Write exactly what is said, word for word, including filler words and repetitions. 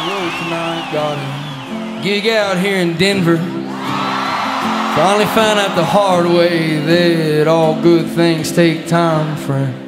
road tonight. Got a gig out here in Denver. Finally found out the hard way that all good things take time, friend.